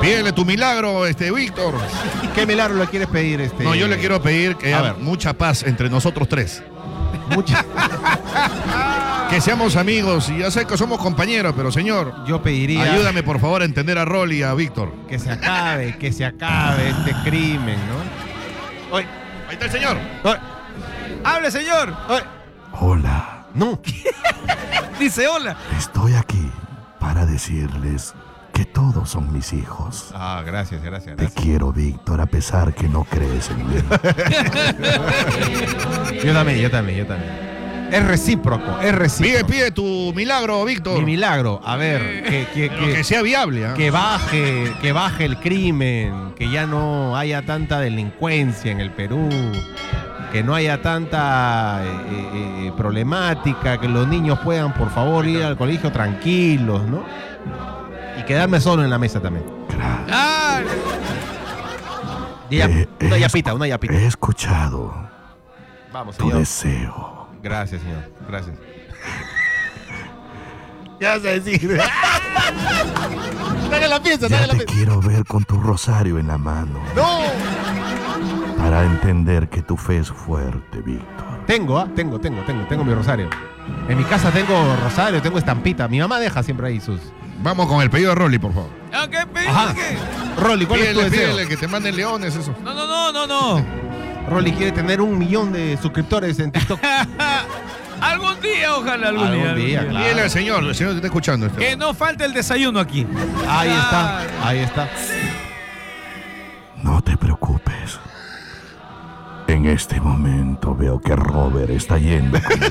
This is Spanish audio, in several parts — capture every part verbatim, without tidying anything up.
Pídele tu milagro, este, Víctor. ¿Qué milagro le quieres pedir? Este? No, yo le quiero pedir que A haya ver. mucha paz entre nosotros tres. Mucha... Que seamos amigos, y ya sé que somos compañeros, pero señor, Yo pediría... ayúdame por favor a entender a Rolly y a Víctor. Que se acabe, que se acabe este crimen, ¿no? Oye, Ahí está el señor. oye. ¡Hable, señor! Oye. Hola, No. Dice hola. estoy aquí para decirles que todos son mis hijos. Ah, gracias, gracias, Te gracias. quiero, Víctor, a pesar que no crees en mí. Yo también, yo también, yo también. Es recíproco, es Pide, recíproco. pide tu milagro, Víctor. Mi milagro, a ver, que, que, Pero que que, sea viable. ¿ah? que baje, que baje el crimen, que ya no haya tanta delincuencia en el Perú, que no haya tanta eh, eh, problemática, que los niños puedan, por favor, ir al colegio tranquilos, ¿no? Y quedarme solo en la mesa también. Claro. Ah, Ya- Eh, una he yapita, escu- una yapita. He escuchado Vamos, tu señor. deseo. Gracias, señor. Gracias. ¿Qué vas a decir? Dale la pieza, Ya dale la te pieza. quiero ver con tu rosario en la mano. ¡No! Para entender que tu fe es fuerte, Víctor. Tengo, ¿ah? Tengo, tengo, tengo, tengo mi rosario. En mi casa tengo rosario, tengo estampita. Mi mamá deja siempre ahí sus... Vamos con el pedido de Rolly, por favor. ah, ¿qué pedí? Ajá. ¿Qué? Rolly, ¿cuál es tu Pídele, deseo? pídele que te manden leones, eso. No, no, no, no, no. Rolly quiere tener un millón de suscriptores en TikTok. Algún día, ojalá, algún, Algún día. algún día, día. claro. Pídele al señor, el señor te está escuchando. Este. Que no falte el desayuno aquí. Ahí está, Claro. ahí está. No te preocupes. En este momento veo que Robert está yendo conmigo.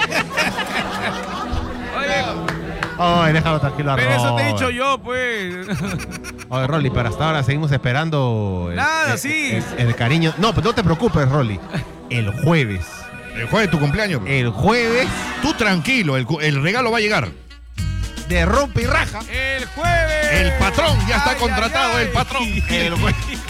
Oye, Ay, déjalo tranquilo a pero eso te he Robert. dicho yo, pues. Oye, Rolly, pero hasta ahora seguimos esperando el, Nada, el- sí. el- el cariño. No, pero no te preocupes, Rolly. El jueves. El jueves de tu cumpleaños. El jueves Tú tranquilo, el, cu- el regalo va a llegar. de rompe y raja. El jueves. El patrón ya está Ay, contratado, ay, ay. el patrón. El jueves.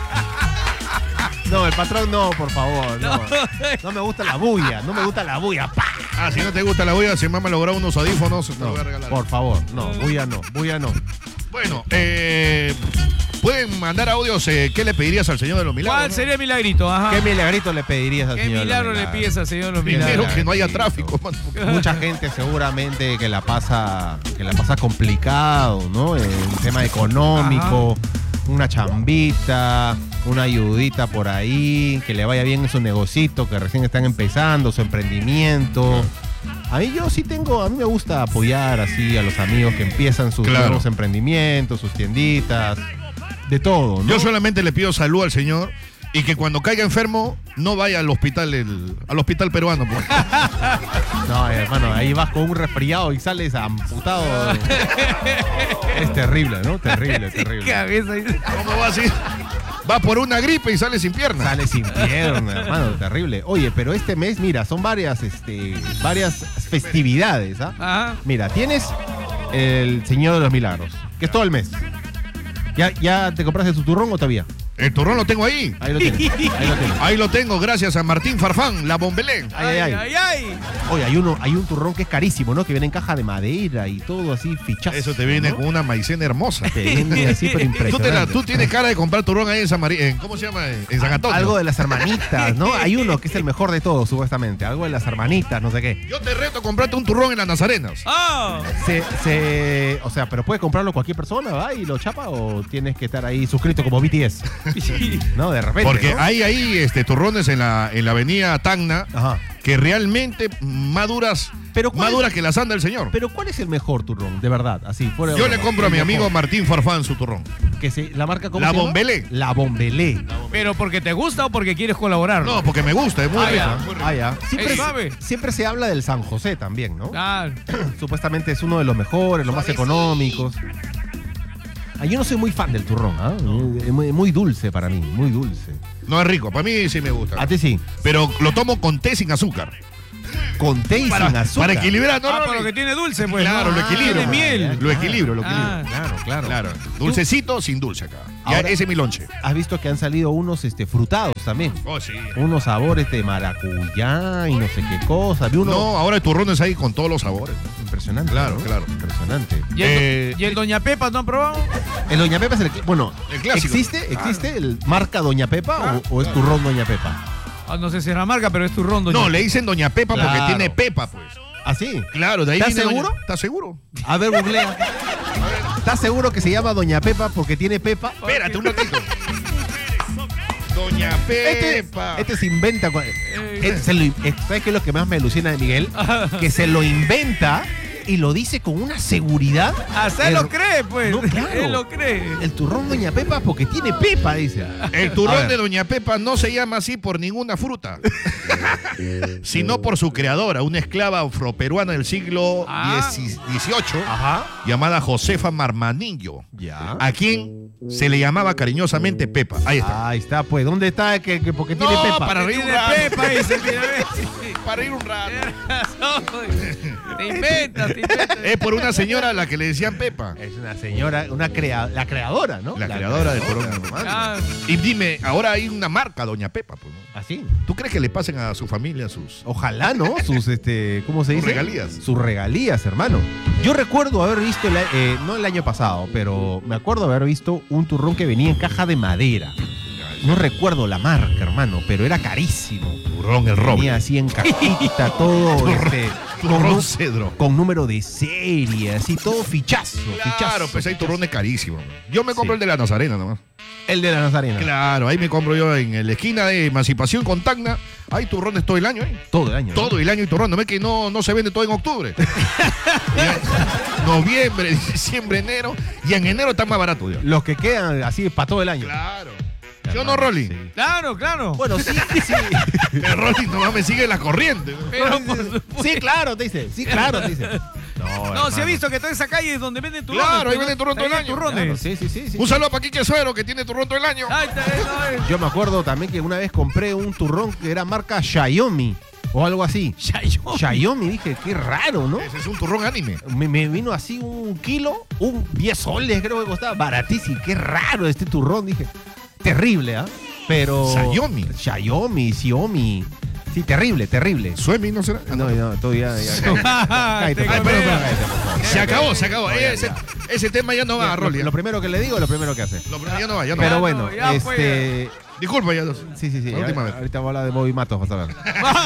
No, el patrón no, por favor. No. No me gusta la bulla, no me gusta la bulla. ¡Pah! Ah, si no te gusta la bulla, si mamá logró unos audífonos, te lo No, voy a regalar. por favor, no, bulla no, bulla no. Bueno, eh, pueden mandar audios. Eh, ¿Qué le pedirías al señor de los milagros? ¿Cuál no? sería el milagrito? Ajá. ¿Qué milagrito le pedirías al ¿Qué señor? de los milagro le milagros? pides al señor de los Primero milagros? que no haya Sí, tráfico, no. mano. Mucha gente seguramente que la pasa, que la pasa complicado, ¿no? El tema económico, una chambita, una ayudita por ahí, que le vaya bien en su negocito, que recién están empezando, su emprendimiento. A mí yo sí tengo, a mí me gusta apoyar así a los amigos que empiezan sus Claro. nuevos emprendimientos, sus tienditas, de todo, ¿no? Yo solamente le pido salud al señor y que cuando caiga enfermo no vaya al hospital, el- al hospital peruano. Pues. No, hermano, ahí vas con un resfriado y sales amputado. Es terrible, ¿no? Terrible, terrible. Cabeza. ¿Cómo va así? Va por una gripe y sale sin pierna. Sale sin pierna, hermano, terrible. Oye, pero este mes, mira, son varias, este, varias festividades, ¿ah? Ajá. Mira, tienes el Señor de los Milagros, que es todo el mes. ¿Ya, ya te compraste tu turrón o todavía? El turrón lo tengo ahí. Ahí lo tienes, ahí lo tienes. Ahí lo tengo, gracias a Martín Farfán, la Bombelén. Ay, ay, ay. ay, ay. Oye, hay uno, hay un turrón que es carísimo, ¿no? Que viene en caja de madera y todo así, fichazo. Eso te viene ¿no? con una maicena hermosa. Te viene así, pero Tú, te la- impresionante. tú tienes cara de comprar turrón ahí en San Mari- en ¿cómo se llama? En San Antonio. Algo de las hermanitas, ¿no? Hay uno que es el mejor de todos, supuestamente. Algo de las hermanitas, no sé qué. Yo te reto a comprarte un turrón en las Nazarenas. Ah. Se, se, o sea, pero puede comprarlo cualquier persona, ¿va? Y lo chapa o tienes que estar ahí suscrito como B T S. No, de repente. Porque ¿no? hay ahí este, turrones en la, en la avenida Tacna Ajá. que realmente maduras, Pero ¿cuál maduras es- que las anda el señor. Pero ¿cuál es el mejor turrón? De verdad, así. Fuera de Yo broma. le compro a El mi amigo mejor. Martín Farfán su turrón. Que se, la marca cómo La se llama? Bombelé. La Bombelé. ¿Pero porque te gusta o porque quieres colaborar? No, porque me gusta, es muy Ah, rico. ya. muy rico. Ah, ya. Siempre, Es suave. siempre se habla del San José también, ¿no? Ah, Supuestamente es uno de los mejores, los más económicos. Ah, yo no soy muy fan del turrón, ¿ah? Es muy, muy dulce para mí, muy dulce. No es rico, para mí sí me gusta. A ti sí. Pero lo tomo con té sin azúcar. con té y Para, sin azúcar. para equilibrar, ¿no? Ah, Rolly? pero que tiene dulce, pues. Claro, ¿no? lo Ah, equilibro. Tiene pues. miel. Lo equilibro, lo equilibro. Ah. Claro, claro. Claro. Dulcecito sin dulce acá. Ya, Ahora- ese es mi lonche. Has visto que han salido unos este, frutados también. Oh, sí. Unos sabores de maracuyá y no sé qué cosa. Vi uno No, ahora hay turrones ahí con todos los sabores. impresionante. Claro, ¿no? claro. Impresionante. ¿Y el, Eh, ¿Y el Doña Pepa no han probado? El Doña Pepa es el. Bueno, El clásico. ¿existe, existe el marca Doña Pepa o, o es turrón Doña Pepa? Ah, no sé si es la marca, pero es turrón, Doña No, le dicen Doña Pepa porque Claro. tiene pepa, pues. ¿Ah, sí? Claro, de ahí ¿Estás viene Doña- seguro? ¿Estás seguro? A ver, googlea. ¿Estás seguro que se llama Doña Pepa porque tiene pepa? Espérate un ratito. Doña Este, Pepa. este se inventa. cua- este se lo in- eh, ¿Sabes qué es lo que más me alucina de Miguel? Que se lo inventa y lo dice con una seguridad. Hasta él El- lo cree, pues. No, claro. Él lo cree. El turrón Doña Pepa porque tiene pepa, dice. El A turrón ver. de Doña Pepa no se llama así por ninguna fruta, sino por su creadora, una esclava afroperuana del siglo Ah. dieciocho, Ajá. llamada Josefa Marmanillo, Ya. a quien se le llamaba cariñosamente Pepa. Ahí está. Ahí está, pues. ¿Dónde está? Que, que porque tiene No, pepa. para reír un Tiene rato. Pepa, dice, mira, ve. Para ir un rato. Te inventas, te inventas. Es por una señora a la que le decían Pepa. Es una señora, una crea, la creadora, ¿no? La creadora del turrón. Ah, Y dime, ahora hay una marca, Doña Pepa, pues, ¿no? Así. ¿Tú crees que le pasen a su familia sus... Ojalá, ¿no? Sus, este, ¿cómo se Sus dice? regalías. Sus regalías, hermano. Yo recuerdo haber visto, el a- eh, no el año pasado, pero me acuerdo haber visto un turrón que venía en caja de madera. No recuerdo la marca, hermano, pero era carísimo. Turrón el roble. Venía así en cajita, todo, este, con, Turrón nu- cedro. con número de serie, así, todo fichazo, Claro, fichazo. pues hay fichazo. turrones carísimos. Yo me compro Sí. el de la Nazarena nomás. El de la Nazarena. Claro, ahí me compro yo en la esquina de Emancipación con Tacna. Hay turrones todo el año, ¿eh? Todo el año. ¿no? Todo el año hay turrón. No ves que no, no se vende todo en octubre. Ya, noviembre, diciembre, enero. Y en enero está más barato, Dios. Los que quedan así para todo el año. Claro. ¿Yo no, Rolly? Sí. claro, claro. Bueno, sí, sí. El Rolly nomás me sigue la corriente. Pero, por supuesto. Sí, claro, te dice. Sí, claro, te dice. No, No, si he hermano. visto que toda esa calle es donde venden turrones. Claro, ahí pues, venden ¿no? turrón todo el Ahí año. hay turrones. Claro, sí, sí, sí, sí. Un saludo para Quique Suero, que tiene turrón todo el año. Ahí está, eso es. Yo me acuerdo también que una vez compré un turrón que era marca Xiaomi o algo así. Xiaomi. Xiaomi, dije, qué raro, ¿no? Ese es un turrón anime. Me, me vino así un kilo, un diez soles creo que costaba, baratísimo. Qué raro este turrón, dije. Terrible, ¿ah? Pero... Xiaomi. Xiaomi, Xiaomi. Sí, terrible, terrible. Suemi, ¿no será? No, no, todavía... Ya, cállate, Te cállate, perdón, conozco. cállate, por favor. Se acabó, se acabó. No, ya, ese, ya. ese tema ya no va, Lo, Rolly. lo primero que le digo, lo primero que hace. Lo primero ya no va, ya no Pero va. bueno, ya, este... Disculpa, ya. Sí, sí, sí. La última a- vez. Ahorita voy a hablar de Bobby Matos, vas a ver.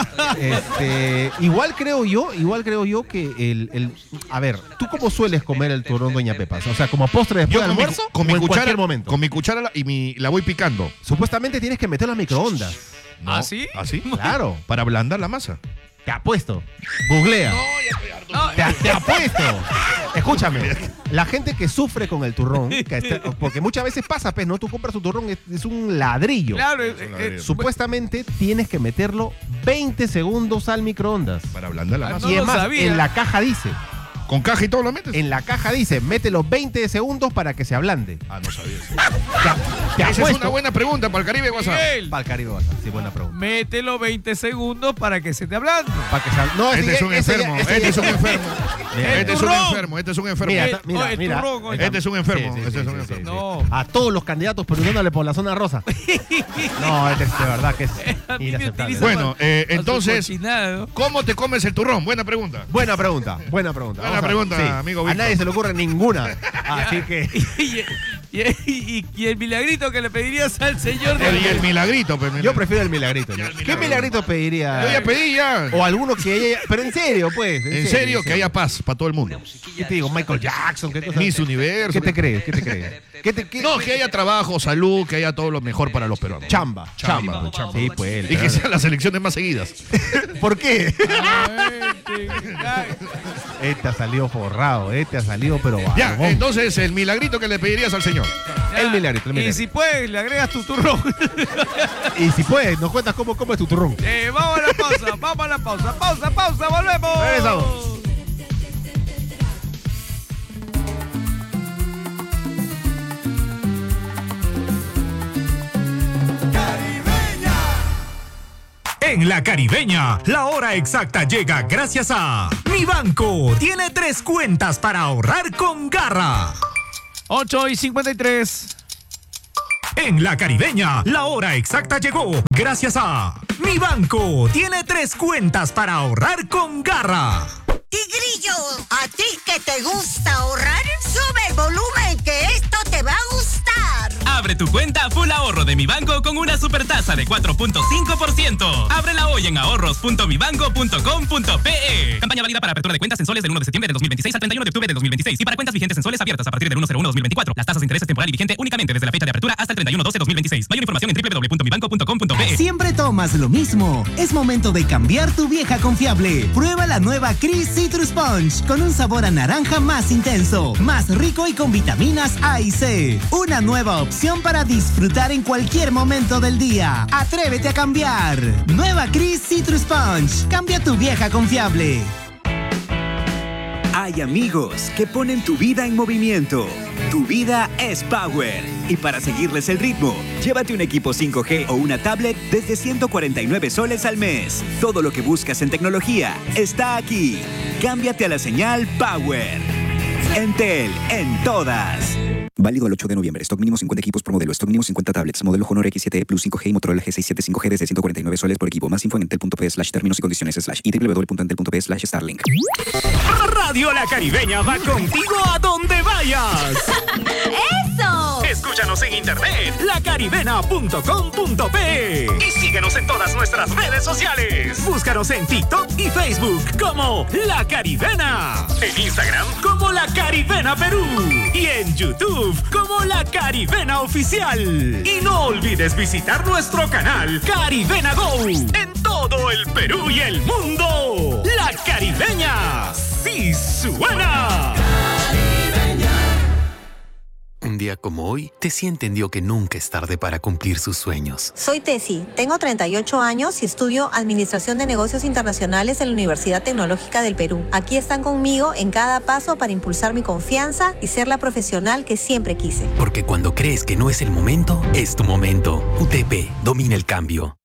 Este, igual creo yo, igual creo yo que el, el- a ver, ¿tú cómo sueles comer el turrón Doña Pepa? O sea, como postre después Yo del con mi, almuerzo con mi o en cuchara, cualquier momento. con mi cuchara la- y mi, la voy picando. Supuestamente tienes que meterlo al microondas. No, ¿Ah, sí? ¿Así? Claro. Para ablandar la masa. Te apuesto. Googlea. No, Te, te apuesto. Escúchame. La gente que sufre con el turrón, que está- porque muchas veces pasa, pues, ¿no? Tú compras tu turrón, es, es un ladrillo. claro. eh, un eh, ladrillo. Supuestamente tienes que meterlo veinte segundos al microondas. Para ablandar la Ah, masa. no y lo es más, sabía. en la caja dice, ¿Con caja y todo lo metes? en la caja dice, mételo veinte segundos para que se ablande. Ah, no sabía eso. Te, te Esa es apuesto. una buena pregunta para el Caribe WhatsApp. Miguel, Para el Caribe WhatsApp, sí, buena pregunta. mételo veinte segundos para que se te ablande. Para que se ab- no, Este ese- es un ese- enfermo, ese- este es un enfermo. Mira, Este es un turrón. enfermo, este es un enfermo. Mira, Eh, ta- mira, oh, el mira. turrón, oye. Este es un enfermo, Sí, sí, este sí, es un sí, enfermo. No. A todos los candidatos preguntándole por la zona rosa. No, este es de verdad que es A mí me inaceptable. utiliza Bueno, eh, para su entonces, cochinado. ¿cómo te comes el turrón? Buena pregunta. Buena pregunta, buena pregunta. Buena Vamos a- pregunta, amigo A Víctor. nadie se le ocurre ninguna. Así que. y, y- y- y el milagrito que le pedirías al señor de El, y el milagrito. Pues, Yo prefiero el milagrito. ¿no? El ¿Qué milagro. milagrito pediría? Yo ya pedí ya. O alguno que haya. Pero en serio, pues. En serio, que haya paz para todo el mundo. ¿Qué te digo? Michael Jackson. ¿Qué cosa? Miss Universo. ¿Qué te crees? ¿Qué te crees? ¿Qué te, qué- No, que haya trabajo, salud, que haya todo lo mejor para los peruanos. Chamba. Chamba, Chamba. chamba. Sí, pues. Y que sean las elecciones más seguidas. ¿Por qué? Este, ay, Este ha salido forrado. Este ha salido, pero. Ya, barbón. entonces el milagrito que le pedirías al señor. ya. El milagrito, el Y milagrito. si puedes, le agregas tu turrón. Y si puedes, nos cuentas cómo comes tu turrón. Eh, vamos a la pausa, vamos a la pausa. Pausa, pausa, volvemos. Regresamos. En La Caribeña, la hora exacta llega gracias a Mi Banco. Tiene tres cuentas para ahorrar con garra. ocho y cincuenta y tres. En La Caribeña, la hora exacta llegó gracias a Mi Banco. Tiene tres cuentas para ahorrar con garra. Tigrillo, ¿a ti que te gusta ahorrar? Sube el volumen que esto te va a gustar. Abre tu cuenta Full Ahorro de Mi Banco con una super tasa de cuatro punto cinco por ciento. Ábrela hoy en ahorros punto mi banco punto com punto pe. Campaña válida para apertura de cuentas en soles del uno de septiembre del dos mil veintiséis al treinta y uno de octubre del dos mil veintiséis y para cuentas vigentes en soles abiertas a partir del uno de enero de dos mil veinticuatro. Las tasas de interés temporal y vigente únicamente desde la fecha de apertura hasta el treinta y uno de doce de dos mil veintiséis. Mayor información en doble u doble u doble u punto mi banco punto com punto pe. Siempre tomas lo mismo. Es momento de cambiar tu vieja confiable. Prueba la nueva Cris Citrus Punch con un sabor a naranja más intenso, más rico y con vitaminas A y C. Una nueva opción para disfrutar en cualquier momento del día. Atrévete a cambiar. Nueva Cris Citrus Punch. Cambia tu vieja confiable. Hay amigos que ponen tu vida en movimiento. Tu vida es Power. Y para seguirles el ritmo, llévate un equipo cinco G o una tablet desde ciento cuarenta y nueve soles al mes. Todo lo que buscas en tecnología está aquí. Cámbiate a la señal Power. Entel, en todas. Válido al ocho de noviembre. Stock mínimo cincuenta equipos por modelo. Stock mínimo cincuenta tablets. Modelo Honor X siete E Plus cinco G y Motorola G seiscientos setenta y cinco G desde ciento cuarenta y nueve soles por equipo. Más info en entel.p slash términos y condiciones slash y doble u doble u doble u punto entel punto p slash Starlink. Radio La Caribeña va contigo a donde vayas. ¡Eso! Escúchanos en internet, la caribena punto com punto pe. Y síguenos en todas nuestras redes sociales. Búscanos en TikTok y Facebook como La Caribena. En Instagram como La Caribena Perú. Y en YouTube como La Caribena Oficial. Y no olvides visitar nuestro canal Caribena Go en todo el Perú y el mundo. La Caribeña sí suena. Un día como hoy, Tessy entendió que nunca es tarde para cumplir sus sueños. Soy Tessy, tengo treinta y ocho años y estudio Administración de Negocios Internacionales en la Universidad Tecnológica del Perú. Aquí están conmigo en cada paso para impulsar mi confianza y ser la profesional que siempre quise. Porque cuando crees que no es el momento, es tu momento. U T P, domina el cambio.